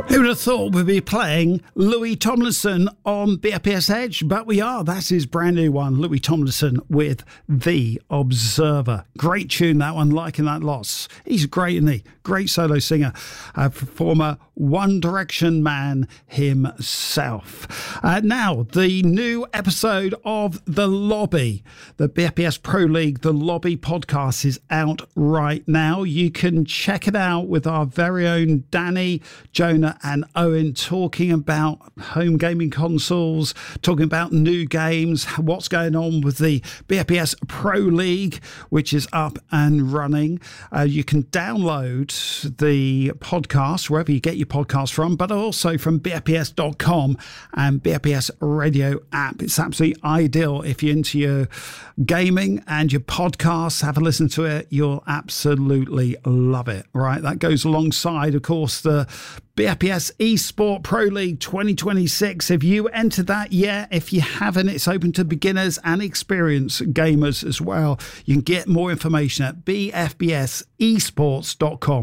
Who would have thought we'd be playing Louis Tomlinson on BFBS Edge? But we are. That's his brand new one, Louis Tomlinson with The Observer. Great tune, that one. Liking that lots. He's great, isn't he? Great solo singer. Former One Direction man himself. Now, the new episode of The Lobby, the BFBS Pro League, The Lobby podcast is out right now. You can check it out with our very own Danny, Jonah and Owen talking about home gaming consoles, talking about new games, what's going on with the BFBS Pro League, which is up and running. You can download the podcast wherever you get your podcast from, but also from BFBS.com and BFBS radio app. It's absolutely ideal if you're into your gaming and your podcasts. Have a listen to it. You'll absolutely love it, right? That goes alongside, of course, the BFBS eSport Pro League 2026. Have you entered that yet? If you haven't, it's open to beginners and experienced gamers as well. You can get more information at bfbsesports.com.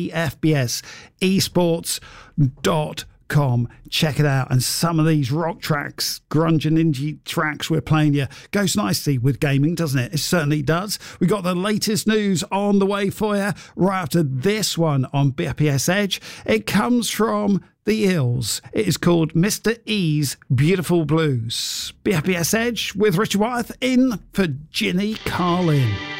bfbsesports.com. Check it out. And some of these rock tracks, grunge and indie tracks we're playing you goes nicely with gaming, doesn't it? It certainly does. We got the latest news on the way for you right after this one on BFBS Edge. It comes from The Ills. It is called Mr. E's Beautiful Blues. BFBS Edge with Richard Wyeth in for Ginny Carlin.